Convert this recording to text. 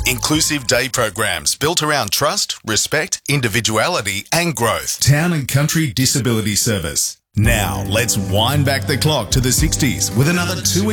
Inclusive day programs built around trust, respect, individuality and growth. Town and Country Disability Service. Now, let's wind back the clock to the 60s with another 2